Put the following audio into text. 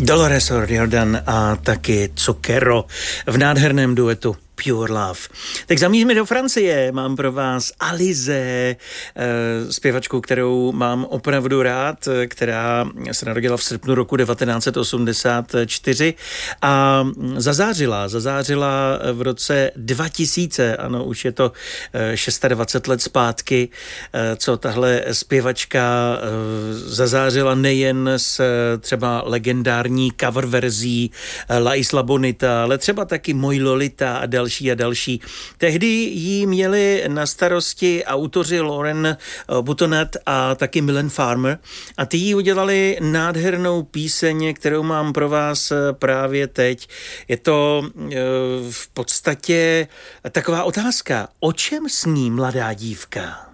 Dolores O'Riordan a taky Zucchero v nádherném duetu Pure Love. Tak zamíříme do Francie. Mám pro vás Alizée, zpěvačku, kterou mám opravdu rád, která se narodila v srpnu roku 1984 a zazářila v roce 2000, ano, už je to 26 let zpátky, co tahle zpěvačka zazářila nejen s třeba legendární cover verzí La Isla Bonita, ale třeba taky Moj Lolita a další. Tehdy jí měli na starosti autoři Lauren Boutonnat a taky Milan Farmer a ty jí udělali nádhernou píseň, kterou mám pro vás právě teď. Je to v podstatě taková otázka, o čem sní mladá dívka?